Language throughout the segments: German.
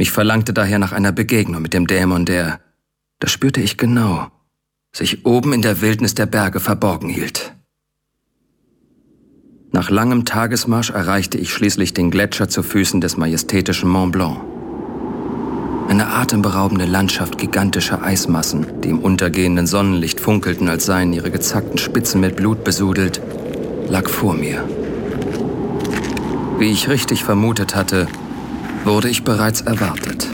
Mich verlangte daher nach einer Begegnung mit dem Dämon, der, das spürte ich genau, sich oben in der Wildnis der Berge verborgen hielt. Nach langem Tagesmarsch erreichte ich schließlich den Gletscher zu Füßen des majestätischen Mont Blanc. Eine atemberaubende Landschaft gigantischer Eismassen, die im untergehenden Sonnenlicht funkelten, als seien ihre gezackten Spitzen mit Blut besudelt, lag vor mir. Wie ich richtig vermutet hatte, wurde ich bereits erwartet.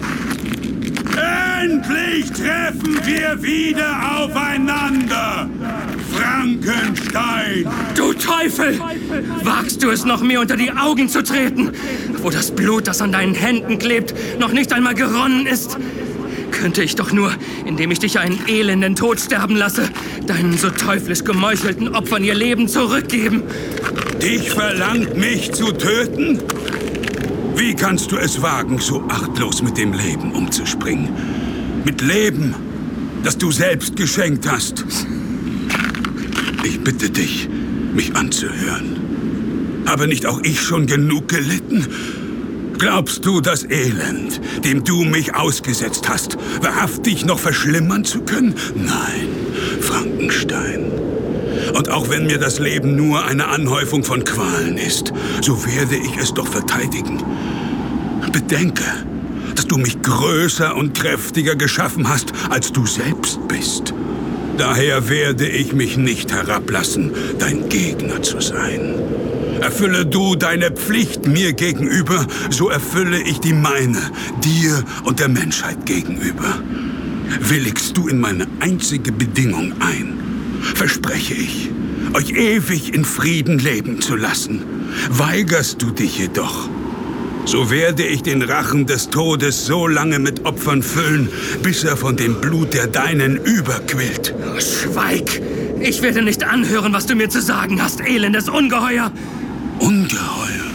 Endlich treffen wir wieder aufeinander! Frankenstein! Du Teufel! Wagst du es noch, mir unter die Augen zu treten, wo das Blut, das an deinen Händen klebt, noch nicht einmal geronnen ist? Könnte ich doch nur, indem ich dich einen elenden Tod sterben lasse, deinen so teuflisch gemeuchelten Opfern ihr Leben zurückgeben. Dich verlangt, mich zu töten? Wie kannst du es wagen, so achtlos mit dem Leben umzuspringen? Mit Leben, das du selbst geschenkt hast. Ich bitte dich, mich anzuhören. Habe nicht auch ich schon genug gelitten? Glaubst du, das Elend, dem du mich ausgesetzt hast, wahrhaftig noch verschlimmern zu können? Nein, Frankenstein. Und auch wenn mir das Leben nur eine Anhäufung von Qualen ist, so werde ich es doch verteidigen. Bedenke, dass du mich größer und kräftiger geschaffen hast, als du selbst bist. Daher werde ich mich nicht herablassen, dein Gegner zu sein. Erfülle du deine Pflicht mir gegenüber, so erfülle ich die meine, dir und der Menschheit gegenüber. Willigst du in meine einzige Bedingung ein, verspreche ich, euch ewig in Frieden leben zu lassen. Weigerst du dich jedoch, so werde ich den Rachen des Todes so lange mit Opfern füllen, bis er von dem Blut der Deinen überquillt. Schweig! Ich werde nicht anhören, was du mir zu sagen hast, elendes Ungeheuer! Ungeheuer?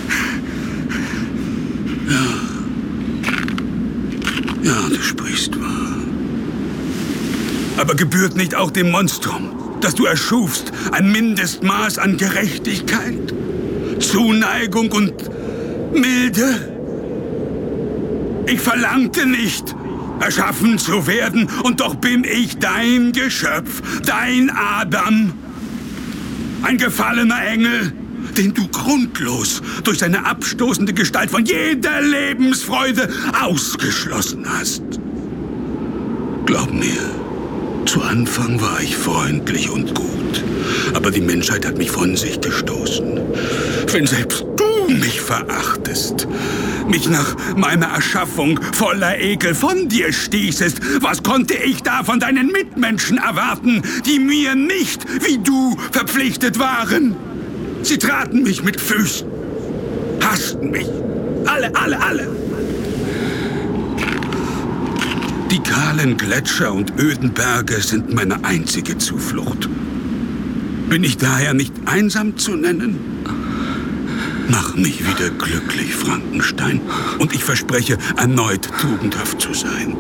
Ja, du sprichst wahr. Aber gebührt nicht auch dem Monstrum, das du erschufst, ein Mindestmaß an Gerechtigkeit, Zuneigung und Milde? Ich verlangte nicht, erschaffen zu werden, und doch bin ich dein Geschöpf, dein Adam. Ein gefallener Engel, den du grundlos durch seine abstoßende Gestalt von jeder Lebensfreude ausgeschlossen hast. Glaub mir, zu Anfang war ich freundlich und gut, aber die Menschheit hat mich von sich gestoßen. Wenn selbst du mich verachtest, mich nach meiner Erschaffung voller Ekel von dir stießest, was konnte ich da von deinen Mitmenschen erwarten, die mir nicht wie du verpflichtet waren? Sie traten mich mit Füßen, hassten mich, alle. Die kahlen Gletscher und öden Berge sind meine einzige Zuflucht. Bin ich daher nicht einsam zu nennen? Mach mich wieder glücklich, Frankenstein, und ich verspreche, erneut tugendhaft zu sein.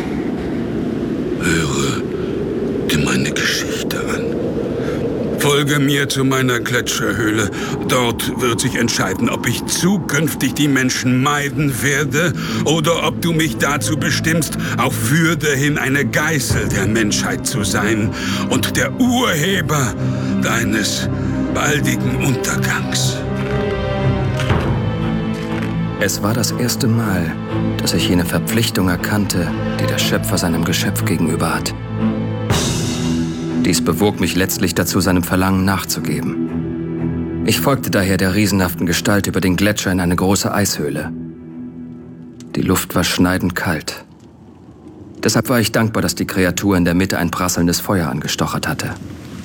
Höre dir meine Geschichte an. Folge mir zu meiner Gletscherhöhle. Dort wird sich entscheiden, ob ich zukünftig die Menschen meiden werde oder ob du mich dazu bestimmst, auf Würde hin eine Geißel der Menschheit zu sein und der Urheber deines baldigen Untergangs. Es war das erste Mal, dass ich jene Verpflichtung erkannte, die der Schöpfer seinem Geschöpf gegenüber hat. Dies bewog mich letztlich dazu, seinem Verlangen nachzugeben. Ich folgte daher der riesenhaften Gestalt über den Gletscher in eine große Eishöhle. Die Luft war schneidend kalt. Deshalb war ich dankbar, dass die Kreatur in der Mitte ein prasselndes Feuer angestochert hatte.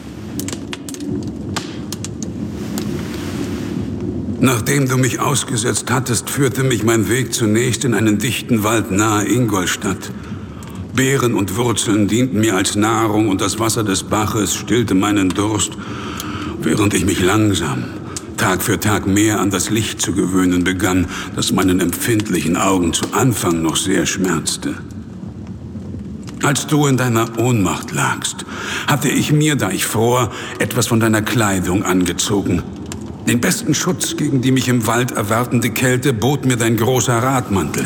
Nachdem du mich ausgesetzt hattest, führte mich mein Weg zunächst in einen dichten Wald nahe Ingolstadt. Beeren und Wurzeln dienten mir als Nahrung und das Wasser des Baches stillte meinen Durst, während ich mich langsam, Tag für Tag mehr an das Licht zu gewöhnen begann, das meinen empfindlichen Augen zu Anfang noch sehr schmerzte. Als du in deiner Ohnmacht lagst, hatte ich mir, da ich fror, etwas von deiner Kleidung angezogen. Den besten Schutz gegen die mich im Wald erwartende Kälte bot mir dein großer Radmantel.